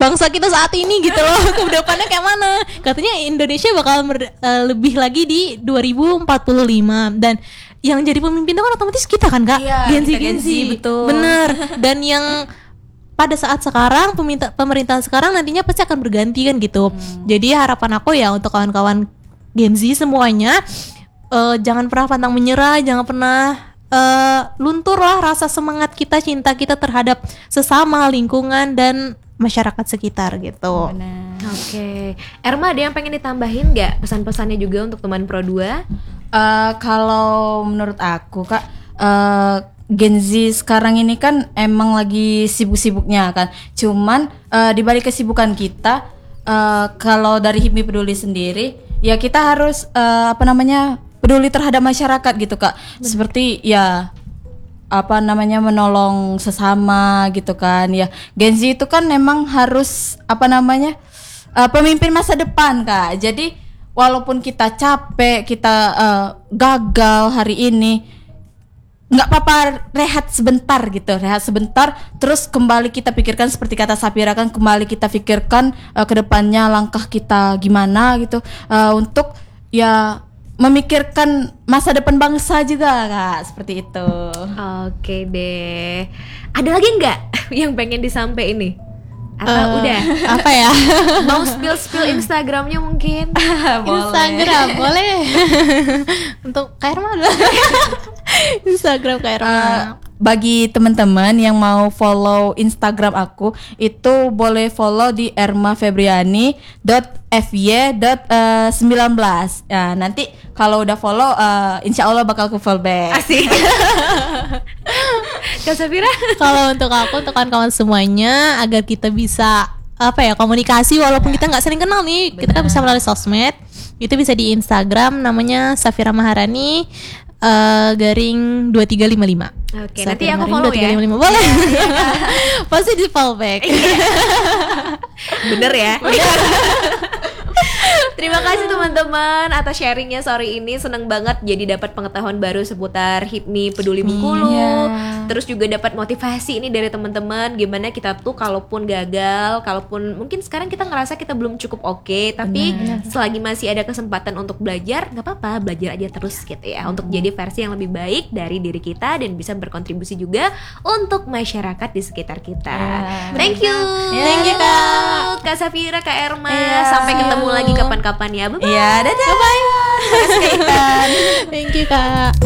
bangsa kita saat ini gitu loh. Kedepannya kayak mana? Katanya Indonesia bakal lebih lagi di 2045 dan yang jadi pemimpin itu kan otomatis kita kan Kak. Iya, Gen Z, betul. Bener. Dan yang pada saat sekarang pemerintahan sekarang nantinya pasti akan berganti kan gitu. Jadi harapan aku ya untuk kawan-kawan Gen Z semuanya, jangan pernah pantang menyerah, jangan pernah luntur lah rasa semangat kita, cinta kita terhadap sesama, lingkungan dan masyarakat sekitar gitu. Benar. Oke. Erma ada yang pengen ditambahin nggak pesan-pesannya juga untuk teman Pro 2? Kalau menurut aku Kak, Gen Z sekarang ini kan emang lagi sibuk-sibuknya kan. Cuman di balik kesibukan kita, kalau dari HIPMI Peduli sendiri, ya kita harus peduli terhadap masyarakat gitu Kak. Seperti ya menolong sesama gitu kan. Ya Gen Z itu kan memang harus pemimpin masa depan Kak. Jadi walaupun kita capek, kita gagal hari ini, nggak apa-apa, rehat sebentar, terus kembali kita pikirkan seperti kata Safira kan, kembali kita pikirkan ke depannya langkah kita gimana gitu, untuk ya memikirkan masa depan bangsa juga Kak, seperti itu. Oke deh. Ada lagi nggak yang pengen disampaikan ini? Atau udah? Apa ya? Mau spill Instagramnya mungkin? Instagram boleh. Untuk Kak Erma Instagram Kak Erma. Bagi teman-teman yang mau follow Instagram aku, itu boleh follow di ermafebriani.fy.19. Ya, nanti kalau udah follow, insya Allah bakal aku follow back. Asik. Kak Safira? Kalau untuk aku, untuk kawan-kawan semuanya, agar kita bisa komunikasi walaupun kita nggak sering kenal nih. Benar. Kita kan bisa melalui sosmed. Itu bisa di Instagram, namanya Safira Maharani _2355. Oke, nanti aku follow ya. Boleh. Pasti di follow back. Bener ya. Terima kasih teman-teman atas sharingnya sore ini. Seneng banget jadi dapat pengetahuan baru seputar HIPMI Peduli Bengkulu. Terus juga dapat motivasi ini dari teman-teman, gimana kita tuh kalaupun gagal, kalaupun mungkin sekarang kita ngerasa kita belum cukup oke, tapi selagi masih ada kesempatan untuk belajar, nggak apa-apa, belajar aja terus gitu ya, untuk jadi versi yang lebih baik dari diri kita dan bisa berkontribusi juga untuk masyarakat di sekitar kita. Thank you. Thank you Kak Safira, Kak Erma. Sampai ketemu lagi kapan-kapan ya. Bye-bye. Iya, dadah. Bye-bye. Thank you Kak.